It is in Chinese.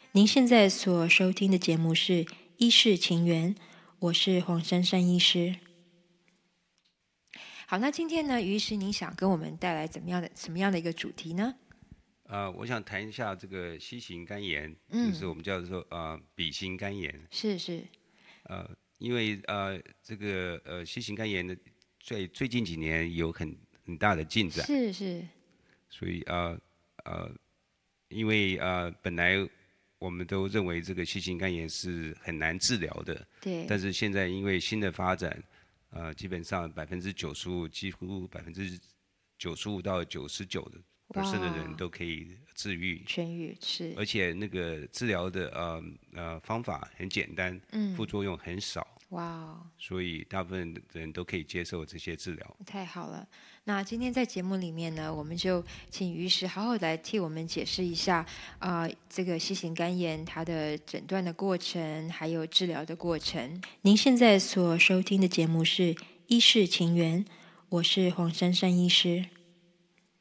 您现在所收听的节目是《医事情缘》，我是黄珊珊医师。好，那今天呢，于医师，您想跟我们带来什么样的一个主题呢？ 我想谈一下这个 C 型肝炎，就是我们叫做B 型肝炎。 是， 因为这个C 型肝炎的最近几年有很大的进展， 是， 所以因为本来我们都认为这个 C 型肝炎是很难治疗的， 对， 但是现在因为新的发展，基本上95%，几乎95%到99%的人都可以治愈， 痊愈是， 而且那个治疗的方法很简单，副作用很少， 哇， 所以大部分的人都可以接受这些治疗。 太好了。那今天在节目里面呢，我们就请于医师好好来替我们解释一下这个 C 型肝炎它的诊断的过程，还有治疗的过程。您现在所收听的节目是《医事情缘》，我是黄珊珊医师。